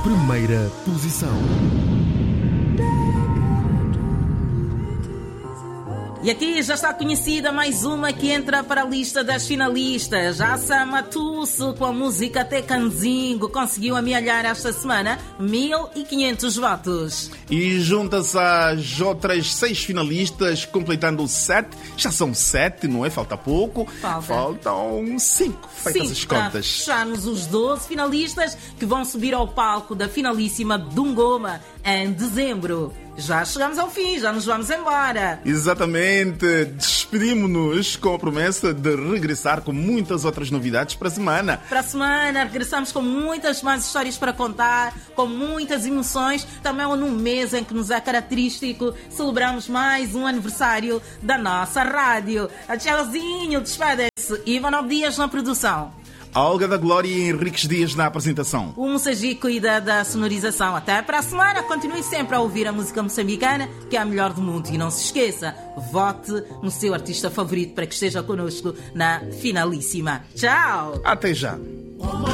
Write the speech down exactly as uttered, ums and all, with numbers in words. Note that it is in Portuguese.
primeira posição. E aqui já está conhecida mais uma que entra para a lista das finalistas. A Sama Tusso, com a música Tecanzingo, conseguiu amealhar esta semana mil e quinhentos votos. E junta-se às outras seis finalistas, completando sete. Já são sete, não é? Falta pouco. Falta. Faltam cinco, feitas Sim, as para contas. fecharmos os doze finalistas que vão subir ao palco da finalíssima Dungoma em dezembro. Já chegamos ao fim, já nos vamos embora. Exatamente. Despedimos-nos com a promessa de regressar com muitas outras novidades para a semana. Para a semana regressamos com muitas mais histórias para contar, com muitas emoções. Também num mês em que nos é característico celebramos mais um aniversário da nossa rádio. Tchauzinho, despedem-se. Ivanov Dias na produção. Olga da Glória e Henriques Dias na apresentação. O Moçagi cuida da sonorização. Até para a semana. Continue sempre a ouvir a música moçambicana, que é a melhor do mundo. E não se esqueça, vote no seu artista favorito para que esteja connosco na finalíssima. Tchau! Até já!